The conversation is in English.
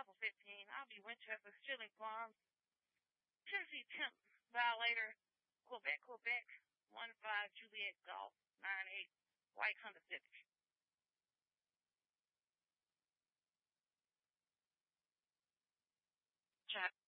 Alpha 15, I'll be Winchester, Stilling Farms, Tennessee Temp, Violator, Quebec, 15 Juliet Golf, 98, White Honda Civic. Chat.